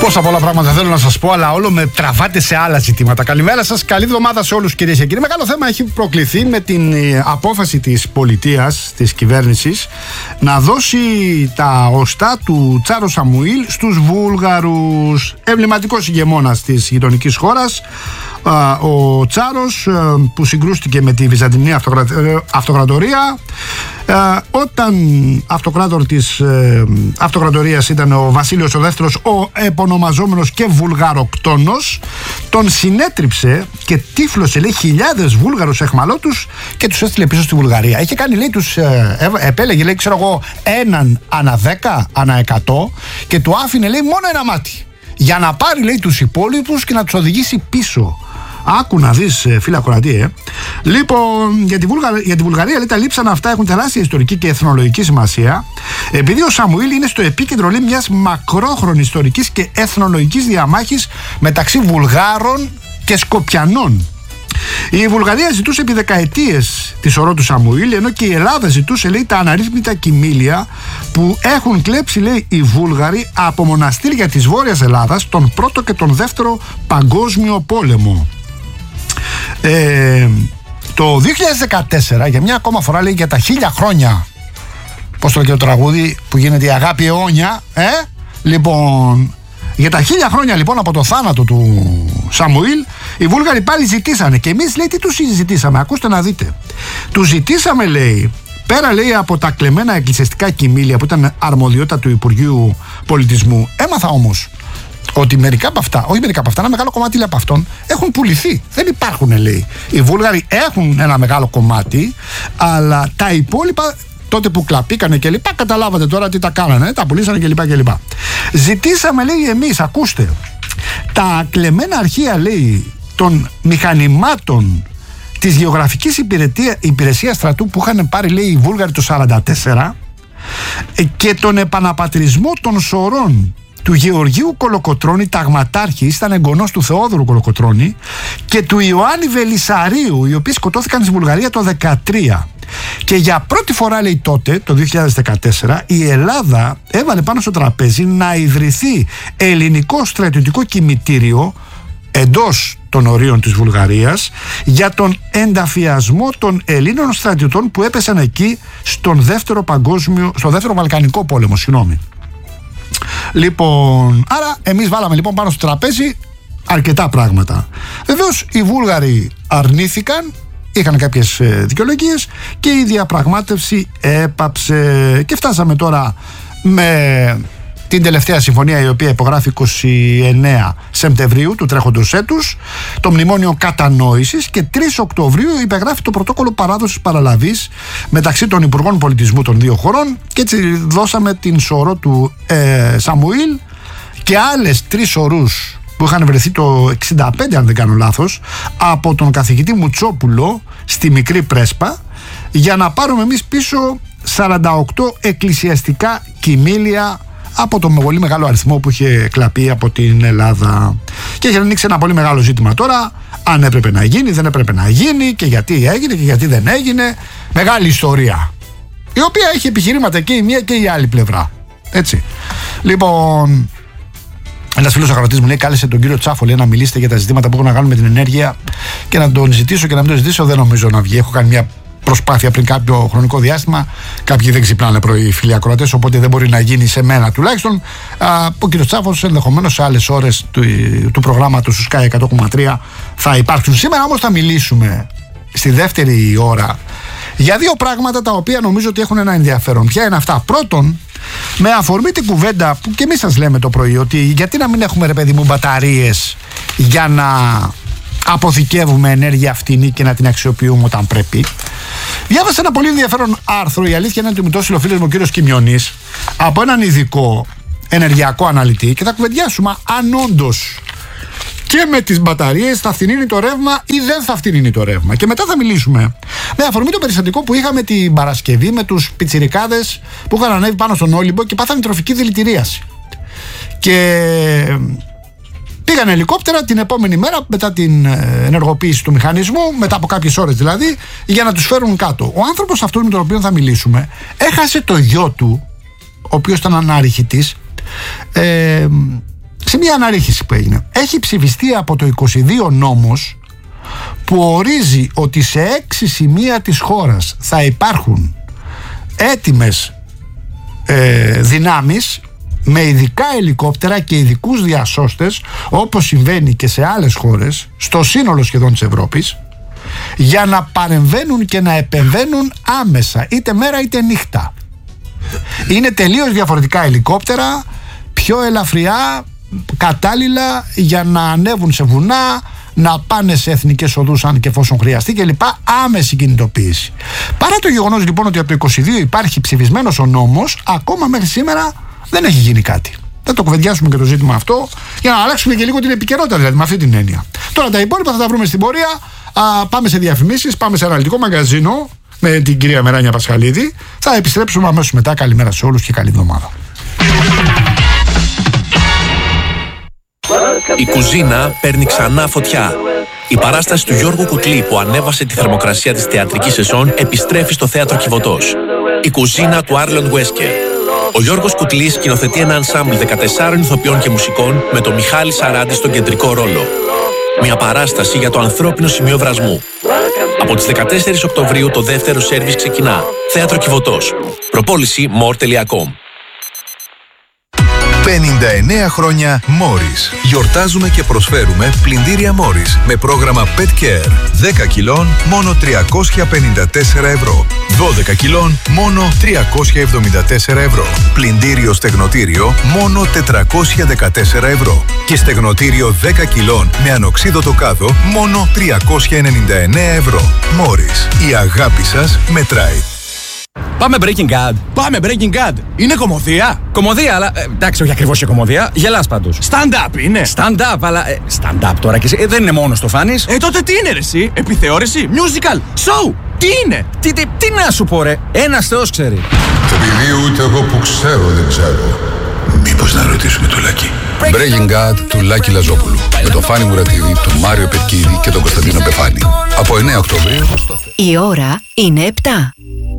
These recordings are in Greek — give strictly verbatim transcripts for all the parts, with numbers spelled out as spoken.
Πόσα πολλά πράγματα θέλω να σας πω, αλλά όλο με τραβάτε σε άλλα ζητήματα. Καλημέρα σας, καλή εβδομάδα σε όλους, κυρίες και κύριοι. Μεγάλο θέμα έχει προκληθεί με την απόφαση της πολιτείας, της κυβέρνησης, να δώσει τα οστά του Τσάρο Σαμουήλ στους Βούλγαρους. Εμβληματικός ηγεμόνας της γειτονικής χώρας, ο Τσάρος, που συγκρούστηκε με τη Βυζαντινή Αυτοκρατορία, όταν αυτοκράτορ της αυτοκρατορίας ήταν ο Βασίλειος ο Δεύτερος, ο επωνομαζόμενος και Βουλγαροκτόνος, τον συνέτριψε και τύφλωσε, λέει, χιλιάδες Βούλγαρους εχμαλώτους και τους έστειλε πίσω στη Βουλγαρία. Είχε κάνει, λέει, τους ε, επέλεγε, λέει, ξέρω εγώ, έναν ανά δέκα, ανά εκατό, και του άφηνε, λέει, μόνο ένα μάτι για να πάρει, λέει, τους υπόλοιπους και να τους οδηγήσει πίσω. Άκου να δεις, φίλε ακροατή, ε. Λοιπόν, για τη, Βουλγα... για τη Βουλγαρία, λέει, τα λείψανα αυτά έχουν τεράστια ιστορική και εθνολογική σημασία, επειδή ο Σαμουήλ είναι στο επίκεντρο, λέει, μιας μακρόχρονης ιστορικής και εθνολογικής διαμάχης μεταξύ Βουλγάρων και Σκοπιανών. Η Βουλγαρία ζητούσε επί δεκαετίες τη σωρό του Σαμουήλ, ενώ και η Ελλάδα ζητούσε, λέει, τα αναρρύθμιτα κοιμήλια που έχουν κλέψει, λέει, οι Βούλγαροι από μοναστήρια της Βόρειας Ελλάδας τον πρώτο και τον δεύτερο παγκόσμιο πόλεμο. Ε, το δύο χιλιάδες δεκατέσσερα, για μια ακόμα φορά, λέει, για τα χίλια χρόνια, πώς το λέει και το τραγούδι που γίνεται η αγάπη αιώνια, ε? Λοιπόν, για τα χίλια χρόνια, λοιπόν, από το θάνατο του Σαμουήλ, οι Βούλγαροι πάλι ζητήσανε. Και εμείς, λέει, τι τους ζητήσαμε? Ακούστε να δείτε. Τους ζητήσαμε, λέει, πέρα, λέει, από τα κλεμμένα εκκλησιαστικά κοιμήλια που ήταν αρμοδιότητα του Υπουργείου Πολιτισμού. Έμαθα όμως ότι μερικά από αυτά, όχι μερικά από αυτά, ένα μεγάλο κομμάτι, λέει, από αυτών έχουν πουληθεί. Δεν υπάρχουν, λέει. Οι Βούλγαροι έχουν ένα μεγάλο κομμάτι, αλλά τα υπόλοιπα, τότε που κλαπήκανε και λοιπά, καταλάβατε τώρα τι τα κάνανε, τα πουλήσανε και λοιπά και λοιπά. Ζητήσαμε, λέει, εμείς, ακούστε, τα κλεμμένα αρχεία, λέει, των μηχανημάτων της γεωγραφικής υπηρεσίας στρατού που είχαν πάρει, λέει, οι Βούλγαροι το σαράντα τέσσερα, και τον επαναπατρισμό των σωρών του Γεωργίου Κολοκοτρώνη, ταγματάρχη, ήταν εγγονός του Θεόδωρου Κολοκοτρώνη, και του Ιωάννη Βελισσαρίου, οι οποίοι σκοτώθηκαν στη Βουλγαρία το δεκατρία. Και για πρώτη φορά, λέει, τότε, το δύο χιλιάδες δεκατέσσερα, η Ελλάδα έβαλε πάνω στο τραπέζι να ιδρυθεί ελληνικό στρατιωτικό κημητήριο εντός των ορίων της Βουλγαρίας για τον ενταφιασμό των Ελλήνων στρατιωτών που έπεσαν εκεί στον δεύτερο παγκόσμιο, στο δεύτερο Βαλκανικό πόλεμο, συγγνώμη. Λοιπόν, άρα εμείς βάλαμε, λοιπόν, πάνω στο τραπέζι αρκετά πράγματα. Βεβαίως οι Βούλγαροι αρνήθηκαν, είχαν κάποιες δικαιολογίες και η διαπραγμάτευση έπαψε, και φτάσαμε τώρα με την τελευταία συμφωνία, η οποία υπογράφει είκοσι εννέα Σεπτεμβρίου του τρέχοντος έτους, το μνημόνιο κατανόησης, και τρεις Οκτωβρίου υπεγράφει το πρωτόκολλο παράδοσης παραλαβής μεταξύ των Υπουργών Πολιτισμού των δύο χωρών, και έτσι δώσαμε την σωρό του ε, Σαμουήλ και άλλες τρεις σωρούς που είχαν βρεθεί το εξήντα πέντε, αν δεν κάνω λάθος, από τον καθηγητή Μουτσόπουλο στη Μικρή Πρέσπα, για να πάρουμε εμείς πίσω σαράντα οκτώ εκκλησιαστικά κοιμήλια από το πολύ μεγάλο αριθμό που είχε κλαπεί από την Ελλάδα. Και έχει ανοίξει ένα πολύ μεγάλο ζήτημα τώρα, αν έπρεπε να γίνει, δεν έπρεπε να γίνει, και γιατί έγινε και γιατί δεν έγινε. Μεγάλη ιστορία, η οποία έχει επιχειρήματα και η μία και η άλλη πλευρά. Έτσι. Λοιπόν, ένας φίλος ακροατής μου λέει: κάλεσε τον κύριο Τσάφο, λέει, να μιλήσετε για τα ζητήματα που έχουν να κάνουν με την ενέργεια, και να τον ζητήσω και να μην τον ζητήσω, δεν νομίζω να βγει. Έχω κάνει μια προσπάθεια πριν κάποιο χρονικό διάστημα. Κάποιοι δεν ξυπνάνε πρωί, φίλοι ακροατές, οπότε δεν μπορεί να γίνει σε μένα τουλάχιστον. Α, ο κύριος Τσάφος ενδεχομένως σε άλλες ώρες του, του προγράμματος του Sky εκατό κόμμα τρία θα υπάρξουν. Σήμερα όμως θα μιλήσουμε στη δεύτερη ώρα για δύο πράγματα τα οποία νομίζω ότι έχουν ένα ενδιαφέρον. Ποια είναι αυτά? Πρώτον, με αφορμή την κουβέντα που και εμείς σας λέμε το πρωί, ότι γιατί να μην έχουμε, ρε παιδί μου, μπαταρίες για να αποθηκεύουμε ενέργεια φτηνή και να την αξιοποιούμε όταν πρέπει. Διάβασα ένα πολύ ενδιαφέρον άρθρο, η αλήθεια είναι ότι μου το έστειλε ο φίλος μου ο κύριος Κιμιονής, από έναν ειδικό ενεργειακό αναλυτή, και θα κουβεντιάσουμε αν όντως και με τις μπαταρίες θα φθηνίνει το ρεύμα ή δεν θα φθηνίνει το ρεύμα. Και μετά θα μιλήσουμε με αφορμή το περιστατικό που είχαμε την Παρασκευή με τους πιτσιρικάδες που είχαν ανέβει πάνω στον Όλυμπο και πάθανε τροφική δηλητηρίαση. Και πήγαν ελικόπτερα την επόμενη μέρα μετά την ενεργοποίηση του μηχανισμού, μετά από κάποιες ώρες δηλαδή, για να τους φέρουν κάτω. Ο άνθρωπος αυτός με τον οποίο θα μιλήσουμε έχασε το γιο του, ο οποίος ήταν ανάρχητης, ε, σε μια αναρρίχηση που έγινε. Έχει ψηφιστεί από το είκοσι δύο νόμος που ορίζει ότι σε έξι σημεία της χώρας θα υπάρχουν έτοιμες ε, δυνάμεις με ειδικά ελικόπτερα και ειδικούς διασώστες, όπως συμβαίνει και σε άλλες χώρες, στο σύνολο σχεδόν της Ευρώπης, για να παρεμβαίνουν και να επεμβαίνουν άμεσα, είτε μέρα είτε νύχτα. Είναι τελείως διαφορετικά ελικόπτερα, πιο ελαφριά, κατάλληλα για να ανέβουν σε βουνά, να πάνε σε εθνικές οδούς αν και εφόσον χρειαστεί κλπ. Άμεση κινητοποίηση. Παρά το γεγονός λοιπόν ότι από το είκοσι δύο υπάρχει ψηφισμένος ο νόμος, ακόμα μέχρι σήμερα δεν έχει γίνει κάτι. Θα το κουβεντιάσουμε και το ζήτημα αυτό για να αλλάξουμε και λίγο την επικαιρότητα, δηλαδή με αυτή την έννοια. Τώρα τα υπόλοιπα θα τα βρούμε στην πορεία. Α, πάμε σε διαφημίσεις, πάμε σε αναλυτικό μαγκαζίνο με την κυρία Μεράνια Πασχαλίδη. Θα επιστρέψουμε αμέσως μετά. Καλημέρα σε όλους και καλή εβδομάδα. Η κουζίνα παίρνει ξανά φωτιά. Η παράσταση του Γιώργου Κουτλή που ανέβασε τη θερμοκρασία της θεατρικής σεζόν επιστρέφει στο θέατρο Κιβωτός. Η κουζίνα του Άρλον Βέσκερ. Ο Γιώργος Κουτλής σκηνοθετεί ένα ενσάμπλ δεκατεσσάρων ηθοποιών και μουσικών με τον Μιχάλη Σαράντη στον κεντρικό ρόλο. Μια παράσταση για το ανθρώπινο σημείο βρασμού. Από τις δεκατέσσερις Οκτωβρίου το δεύτερο σέρβις ξεκινά. Θέατρο Κιβωτός. Προπόληση more τελεία com. πενήντα εννέα χρόνια Morris. Γιορτάζουμε και προσφέρουμε πλυντήρια Morris με πρόγραμμα Pet Care. δέκα κιλών μόνο τριακόσια πενήντα τέσσερα ευρώ. δώδεκα κιλών μόνο τριακόσια εβδομήντα τέσσερα ευρώ. Πλυντήριο στεγνοτήριο μόνο τετρακόσια δεκατέσσερα ευρώ. Και στεγνοτήριο δέκα κιλών με ανοξίδωτο κάδο μόνο τριακόσια ενενήντα εννέα ευρώ. Morris. Η αγάπη σας μετράει. Πάμε Breaking Bad. Πάμε Breaking Bad. Είναι κωμωδία. Κωμωδία, αλλά ε, εντάξει, όχι ακριβώς και κωμωδία. Γελάς πάντως. Stand-up είναι. Stand-up, αλλά. Ε, stand-up τώρα και εσύ. Ε, δεν είναι μόνο το φάνης. Ε, τότε τι είναι ρε εσύ. Επιθεώρηση. Musical. Show. Τι είναι. Τι, τι, τι να σου πω ρε. Ένας Θεός ξέρει. Επειδή ούτε εγώ που ξέρω δεν ξέρω. Μήπως να ρωτήσουμε το Λάκη. Breaking Bad του Λάκη Λαζόπουλου. Με τον Φάνη Μουρατίδη, τον Μάριο Πετκίδη και τον Κωνσταντίνο Πεφάνη. Από εννέα Οκτωβρίου. Η ώρα είναι επτά.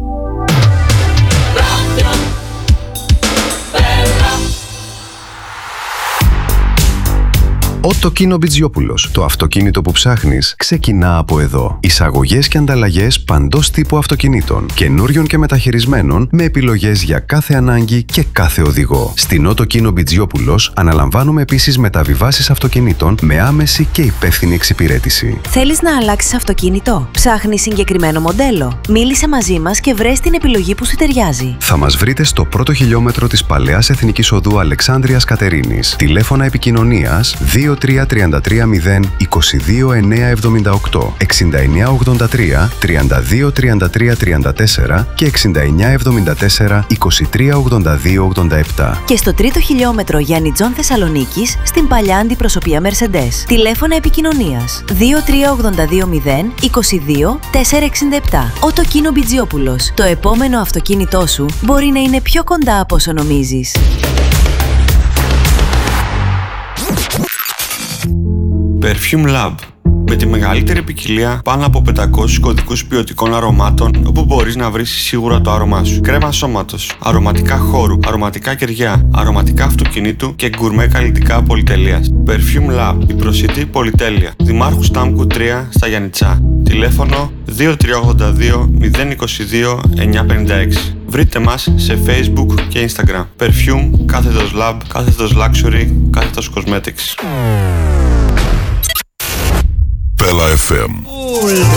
Οτοκίνο Μπιτζιόπουλος. Το αυτοκίνητο που ψάχνεις ξεκινά από εδώ. Εισαγωγές και ανταλλαγές παντός τύπου αυτοκινήτων, καινούριων και μεταχειρισμένων, με επιλογές για κάθε ανάγκη και κάθε οδηγό. Στην Οτοκίνο Μπιτζιόπουλος αναλαμβάνουμε επίσης μεταβιβάσεις αυτοκινήτων με άμεση και υπεύθυνη εξυπηρέτηση. Θέλεις να αλλάξεις αυτοκίνητο? Ψάχνεις συγκεκριμένο μοντέλο? Μίλησε μαζί μας και βρες την επιλογή που σου ταιριάζει. Θα μας βρείτε στο πρώτο χιλιόμετρο της Παλαιάς Εθνικής Οδού Αλεξάνδρειας Κατερίνης. Τηλέφωνα επικοινωνίας δύο τρία τρία τρία μηδέν είκοσι δύο εννιακόσια εβδομήντα οκτώ, εξήντα εννέα ογδόντα τρία, τριάντα δύο τριάντα τρία τριάντα τέσσερα και εξήντα εννέα εβδομήντα τέσσερα, είκοσι τρία ογδόντα δύο ογδόντα επτά. Και στο τρίτο χιλιόμετρο Γιάννη Τζον Θεσσαλονίκης, στην παλιά αντιπροσωπεία Mercedes. Τηλέφωνα επικοινωνίας δύο τρία ογδόντα δύο μηδέν είκοσι δύο τετρακόσια εξήντα επτά. Οτοκίνο Μπιτζιόπουλος. Το επόμενο αυτοκίνητό σου μπορεί να είναι πιο κοντά από όσο νομίζεις. Perfume Lab. Με τη μεγαλύτερη ποικιλία πάνω από πεντακόσιους κωδικούς ποιοτικών αρωμάτων, όπου μπορείς να βρεις σίγουρα το άρωμά σου. Κρέμα σώματος, αρωματικά χώρου, αρωματικά κεριά, αρωματικά αυτοκινήτου και γκουρμέ καλλιτικά πολυτελείας. Perfume Lab, η προσιτή πολυτέλεια. Δημάρχου Στάμκου τρία στα Γιαννιτσά. Τηλέφωνο δύο τρία ογδόντα δύο μηδέν είκοσι δύο εννιακόσια πενήντα έξι. Βρείτε μας σε Facebook και Instagram. Perfume, κάθετος Lab, κάθετος Luxury, κάθετος Cosmetics. Πέλα εφ εμ.